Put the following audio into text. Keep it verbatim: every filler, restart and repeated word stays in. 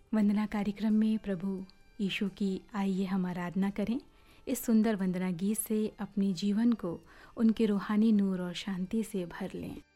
वंदना कार्यक्रम में प्रभु यीशु की आइए हम आराधना करें। इस सुंदर वंदना गीत से अपने जीवन को उनके रूहानी नूर और शांति से भर लें।